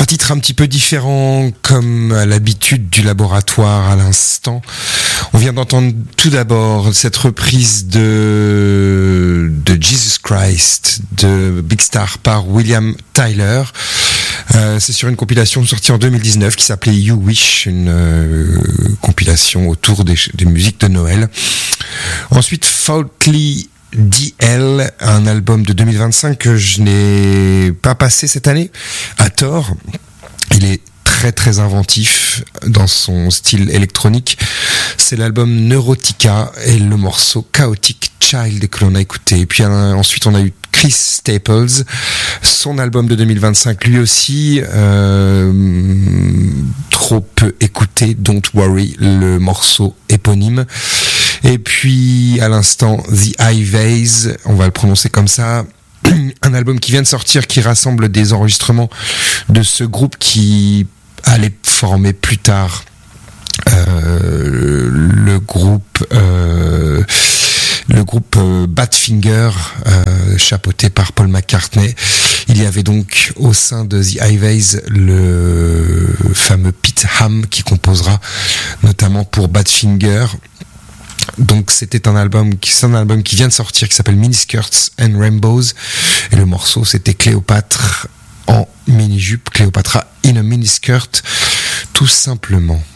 Un titre un petit peu différent, comme à l'habitude du laboratoire à l'instant. On vient d'entendre tout d'abord cette reprise de Jesus Christ de Big Star par William Tyler. C'est sur une compilation sortie en 2019 qui s'appelait You Wish, une compilation autour des musiques de Noël. Ensuite, Faultly DL, un album de 2025 que je n'ai pas passé cette année, à tort. Il est très très inventif dans son style électronique. C'est l'album Neurotica et le morceau Chaotic Child que l'on a écouté. Et puis ensuite on a eu Chris Staples, son album de 2025 lui aussi, trop peu écouté, Don't Worry, le morceau éponyme. Et puis à l'instant The Highways, on va le prononcer comme ça, un album qui vient de sortir qui rassemble des enregistrements de ce groupe qui allait former plus tard le groupe Badfinger, chapeauté par Paul McCartney. Il y avait donc au sein de The Highways le fameux Pete Ham qui composera notamment pour Badfinger. Donc c'était un album qui vient de sortir qui s'appelle Miniskirts and Rainbows et le morceau c'était Cléopâtre en mini-jupe, Cléopatra in a miniskirt tout simplement.